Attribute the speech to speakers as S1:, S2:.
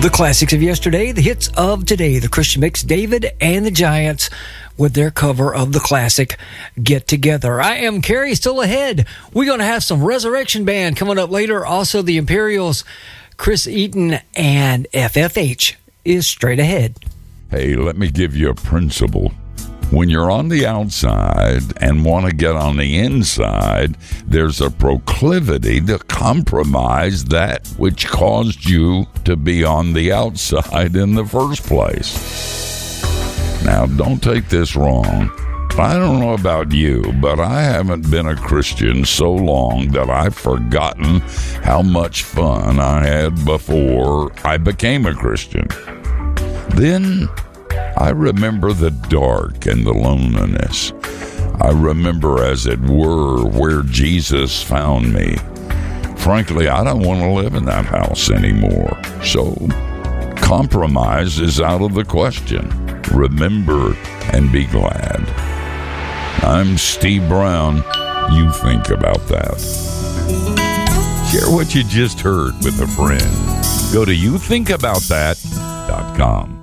S1: The classics of yesterday, the hits of today, the Christian Mix, David and the Giants with their cover of the classic Get Together. I am Carrie, still ahead. We're going to have some Resurrection Band coming up later. Also, the Imperials, Chris Eaton, and FFH is straight ahead.
S2: Hey, let me give you a principle. When you're on the outside and want to get on the inside, there's a proclivity to compromise that which caused you to be on the outside in the first place. Now, don't take this wrong. I don't know about you, but I haven't been a Christian so long that I've forgotten how much fun I had before I became a Christian. Then I remember the dark and the loneliness. I remember, as it were, where Jesus found me. Frankly, I don't want to live in that house anymore. So, compromise is out of the question. Remember and be glad. I'm Steve Brown. You think about that. Share what you just heard with a friend. Go to youthinkaboutthat.com.